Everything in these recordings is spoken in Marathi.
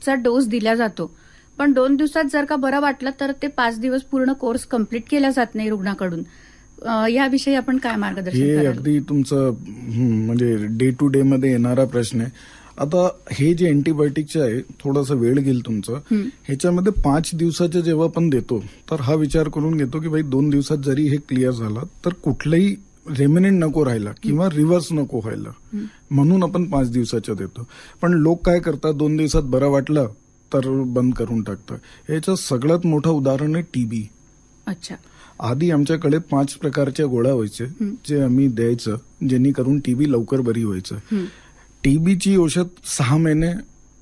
चा डोस दिला जातो, पण 2 दिवसात जर का बरं वाटलं तर ते 5 दिवस पूर्ण कोर्स कंप्लीट केला जात नाही रुग्णाकडून. याविषयी आपण काय मार्गदर्शन कराल? हे अगदी तुमचं म्हणजे डे टू डे मध्ये येणारा प्रश्न आहे. आता हे जे अँटीबायोटिकचे आहे थोडासा वेळ घेईल तुमचं. ह्याच्यामध्ये 5 दिवसाचे जेव्हा आपण देतो तर हा विचार करून घेतो की भाई 2 दिवसात जरी हे क्लिअर झालं तर कुठलंही रेमिनेंट नको राहिला किंवा रिव्हर्स नको व्हायला, म्हणून आपण 5 दिवसाच्या देतो. पण लोक काय करतात, 2 दिवसात बरं वाटलं तर बंद करून टाकतं. याचं सगळ्यात मोठं उदाहरण आहे टीबी. अच्छा. आधी आमच्याकडे 5 प्रकारच्या गोळ्या व्हायचे जे आम्ही द्यायचं, जेणेकरून टीबी लवकर बरी व्हायचं. टीबीची औषध 6 महिने,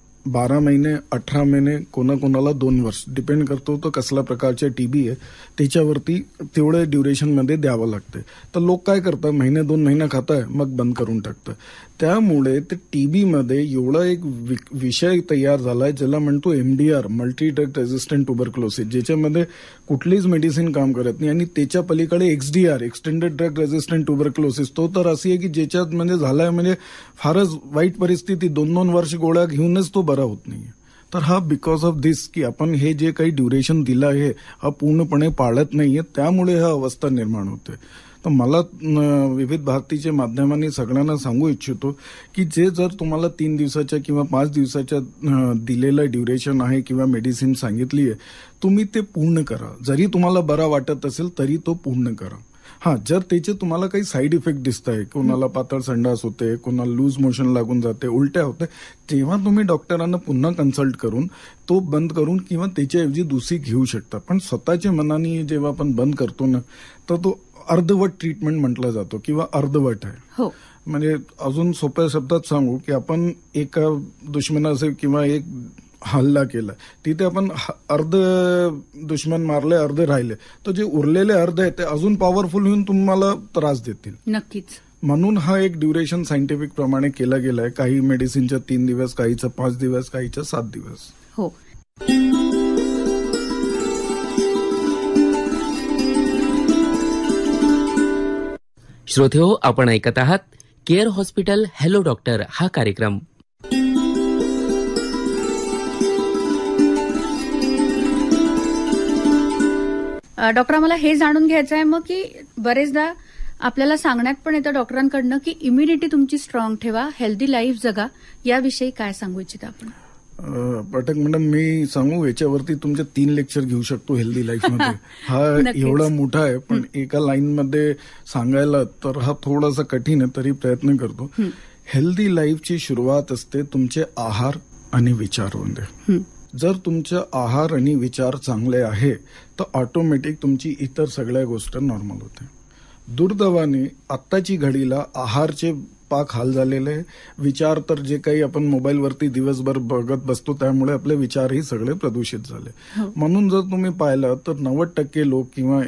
12 महिने, 18 महिने, कोणाकोणाला 2 वर्ष, डिपेंड करतो तो कसला प्रकारचा टीबी आहे त्याच्यावरती तेवढ्या ड्युरेशनमध्ये द्यावं लागतं. तर लोक काय करतात, महिने 2 महिने खाताय मग बंद करून टाकतं. त्यामुळे ते टीबीमध्ये एवढा एक विषय तयार झालाय ज्याला म्हणतो MDR, multi drug resistant tuberculosis, ज्याच्यामध्ये कुठलीच मेडिसिन काम करत नाही. आणि त्याच्या पलीकडे XDR, extended drug resistant tuberculosis, तो तर अशी आहे की ज्याच्यात म्हणजे झालाय म्हणजे फारच वाईट परिस्थिती, 2-2 वर्ष गोळ्या घेऊनच तो बरा होत नाहीये. तर हा बिकॉज ऑफ दिस की आपण हे जे काही ड्युरेशन दिलं आहे हा पूर्णपणे पाळत नाहीये, त्यामुळे हा अवस्था निर्माण होते. तर मला विविध भारतीच्या माध्यमांनी सगळ्यांना सांगू इच्छितो की जे जर तुम्हाला 3 दिवसाच्या किंवा 5 दिवसाच्या दिलेलं ड्युरेशन आहे किंवा मेडिसिन सांगितली आहे, तुम्ही ते पूर्ण करा. जरी तुम्हाला बरा वाटत असेल तरी तो पूर्ण करा. जर त्याचे तुम्हाला काही साईड इफेक्ट दिसत आहे, कोणाला पातळ संडास होते, कोणाला लूज मोशन लागून जाते, उलट्या होते, तेव्हा तुम्ही डॉक्टरांना पुन्हा कन्सल्ट करून तो बंद करून किंवा त्याच्याऐवजी दुसरी घेऊ शकता. पण स्वतःच्या मनाने जेव्हा आपण बंद करतो ना तर तो अर्धवट ट्रीटमेंट म्हटला जातो किंवा अर्धवट आहे. हो. म्हणजे अजून सोप्या शब्दात सांगू की आपण एका दुश्मनाचे किंवा एक हल्ला केला, तिथे आपण अर्ध दुश्मन मारले, अर्धे राहिले, तर जे उरलेले अर्ध आहे ते अजून पॉवरफुल होऊन तुम्हाला त्रास देतील. नक्कीच. म्हणून हा एक ड्युरेशन सायंटिफिक प्रमाणे केला गेलाय. काही मेडिसिनच्या 3 दिवस, काहीचं 5 दिवस, काहीचं 7 दिवस. हो. श्रोतेहो, आपण ऐकत आहात केअर हॉस्पिटल हॅलो डॉक्टर हा कार्यक्रम. डॉक्टर, मला हे जाणून घ्यायचं आहे मग की बरेचदा आपल्याला सांगण्यात पण येतं डॉक्टरांकडनं की इम्युनिटी तुमची स्ट्रॉंग ठेवा, हेल्दी लाईफ जगा. याविषयी काय सांगू इच्छिता आपण? पाठक मॅडम, मी सांगू याच्यावरती तुमचे 3 लेक्चर घेऊ शकतो हेल्दी लाईफमध्ये. हा एवढा मोठा आहे, पण एका लाईनमध्ये सांगायला तर हा थोडासा कठीण आहे, तरी प्रयत्न करतो. हेल्दी लाईफची सुरुवात असते तुमचे आहार आणि विचारांमध्ये. जर तुमचे आहार आणि विचार चांगले आहे तर ऑटोमॅटिक तुमची इतर सगळ्या गोष्टी नॉर्मल होते. दुर्दैवाने आत्ताची घडीला आहारचे पाक हाल झालेले आहे. विचार तर जे काही आपण मोबाईलवरती दिवसभर बघत बसतो त्यामुळे आपले विचारही सगळे प्रदूषित झाले. म्हणून जर तुम्ही पाहिलं तर 90% लोक किंवा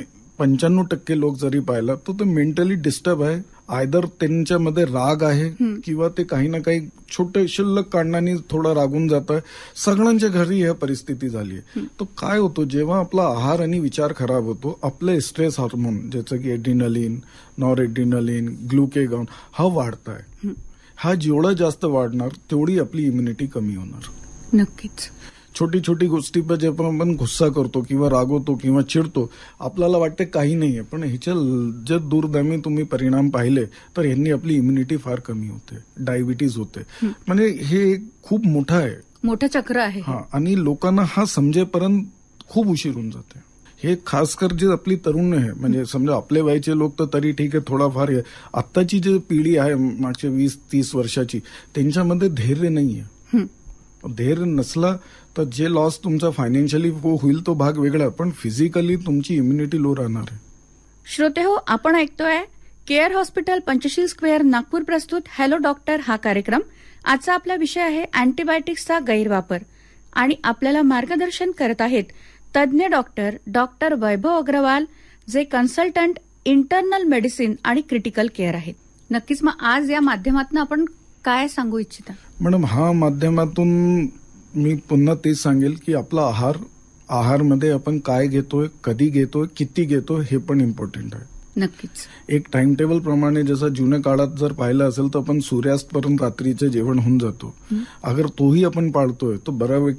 95% लोक जरी पाहिलं तर ते मेंटली डिस्टर्ब आहे. आयदर त्यांच्यामध्ये राग आहे किंवा ते काही ना काही छोटे शिल्लक कारणाने थोडं रागून जात आहे. सगळ्यांच्या घरी ही परिस्थिती झाली आहे. तो काय होतो, जेव्हा आपला आहार आणि विचार खराब होतो, आपले स्ट्रेस हार्मोन जसं की एड्रिनलिन, नॉर एड्रिनलिन, ग्लुकेगॉन हा वाढताय. हा जेवढा जास्त वाढणार तेवढी आपली इम्युनिटी कमी होणार. नक्कीच. छोटी छोटी गोष्टी पर जेव्हा आपण गुस्सा करतो किंवा रागवतो किंवा चिडतो, आपल्याला वाटते काही नाहीये, पण ह्याचे जर दूरगामी तुम्ही परिणाम पाहिले तर यांनी आपली इम्युनिटी फार कमी होते, डायबिटीज होते. म्हणजे हे खूप मोठं आहे, मोठं चक्र आहे. आणि लोकांना हा समजेपर्यंत खूप उशीर होऊन जाते. हे खासकर जे आपली तरुण आहे, म्हणजे समजा आपले वयाचे लोक तर तरी ठीक आहे, थोडाफार आहे. आत्ताची जी पिढी आहे मागच्या 20-30 वर्षाची, त्यांच्यामध्ये धैर्य नाहीये. धैर्य नसला तर जे लॉस तुमचा फायनान्शियली होईल तो भाग वेगळा, पण फिजिकली तुमची इम्युनिटी लो राहणार आहे. श्रोते हो, आपण ऐकतोय care hospital Panchsheel square Nagpur प्रस्तुत हॅलो डॉक्टर हा कार्यक्रम. आजचा आपला विषय आहे अँटीबायोटिक्सचा गैरवापर, आणि आपल्याला मार्गदर्शन करत आहेत तज्ज्ञ डॉक्टर वैभव अग्रवाल, जे कन्सल्टंट इंटरनल मेडिसिन आणि क्रिटिकल केअर आहेत. नक्कीच. मग आज या माध्यमातून आपण काय सांगू इच्छिता? मॅडम, हा माध्यमातून मी पुन्हा तेच सांगेल की आपला आहारमध्ये आपण काय घेतोय, कधी घेतोय, किती घेतोय हे पण इम्पॉर्टंट आहे. नक्कीच. एक टाइम टेबल प्रमाणे जसं जुन्या काळात जर पाहिलं असेल तर आपण सूर्यास्तपर्यंत रात्रीचे जेवण होऊन जातो. अगर तोही आपण पाळतोय तर बऱ्यापैकी